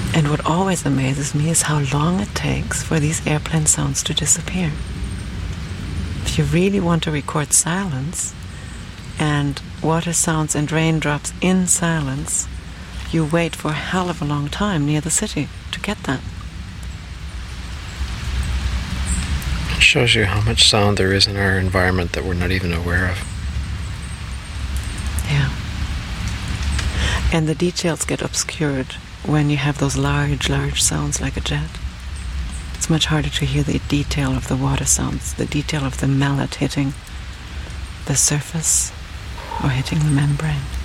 And what always amazes me is how long it takes for these airplane sounds to disappear. If you really want to record silence and water sounds and raindrops in silence, you wait for a hell of a long time near the city to get that. It shows you how much sound there is in our environment that we're not even aware of. Yeah. And the details get obscured when you have those large sounds like a jet. It's much harder to hear the detail of the water sounds, the detail of the mallet hitting the surface or hitting the membrane.